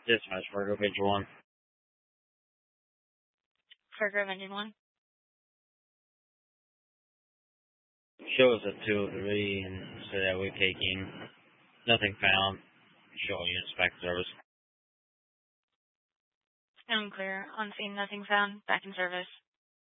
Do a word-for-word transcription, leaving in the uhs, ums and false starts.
Dispatch, Fargo, Page one. Fargo, Engine one. Show us at two oh three and say that we're taking. Nothing found. Show all units back in service. Unclear. On scene, nothing found. Back in service.